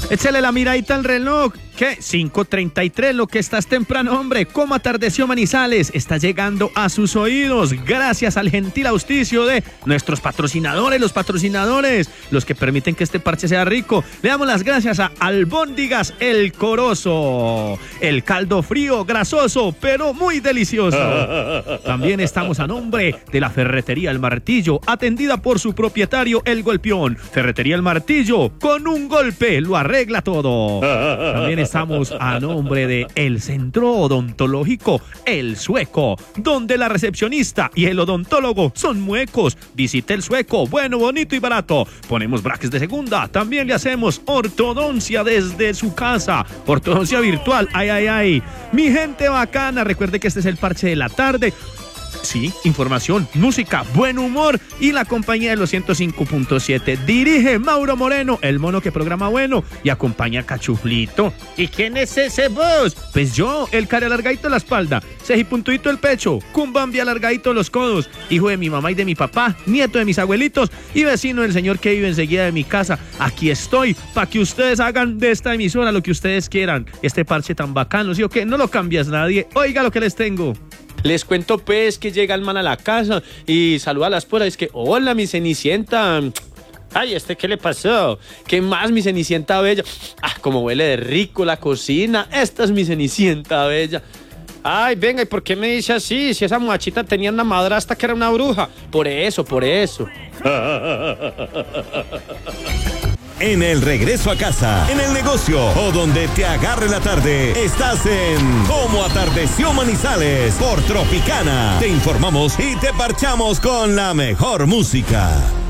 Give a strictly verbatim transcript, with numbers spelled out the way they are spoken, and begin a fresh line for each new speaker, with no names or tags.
Échale la miradita al reloj. ¿Qué? cinco treinta y tres, lo que estás temprano, hombre. ¿Cómo atardeció Manizales? Está llegando a sus oídos gracias al gentil auspicio de nuestros patrocinadores, los patrocinadores, los que permiten que este parche sea rico. Le damos las gracias a Albóndigas El Corozo, el caldo frío, grasoso, pero muy delicioso. También estamos a nombre de la Ferretería El Martillo, atendida por su propietario El Golpeón. Ferretería El Martillo, con un golpe lo arregla todo. También estamos a nombre de el Centro Odontológico El Sueco, donde la recepcionista y el odontólogo son muecos. Visite El Sueco, bueno, bonito y barato. Ponemos brackets de segunda, también le hacemos ortodoncia desde su casa, ortodoncia virtual, ay, ay, ay. Mi gente bacana, recuerde que este es el parche de la tarde. Sí, información, música, buen humor y la compañía de los ciento cinco punto siete. Dirige Mauro Moreno, el mono que programa bueno, y acompaña a Cachuflito. ¿Y quién es ese vos? Pues yo, el cara alargadito de la espalda, cejipuntudito el pecho, cumbambi alargadito los codos, hijo de mi mamá y de mi papá, nieto de mis abuelitos y vecino del señor que vive enseguida de mi casa. Aquí estoy para que ustedes hagan de esta emisora lo que ustedes quieran. Este parche tan bacano, ¿sí o qué? No lo cambias nadie. Oiga lo que les tengo. Les cuento pues que llega el man a la casa y saluda a la esposa. Es que, hola mi Cenicienta. Ay, ¿este qué le pasó? ¿Qué más, mi Cenicienta bella? Ah, como huele de rico la cocina. Esta es mi Cenicienta bella. Ay, venga, ¿y por qué me dice así? Si esa muchachita tenía una madrastra que era una bruja. Por eso, por eso.
En el regreso a casa, en el negocio o donde te agarre la tarde, estás en Cómo Atardeció Manizales por Tropicana. Te informamos y te parchamos con la mejor música.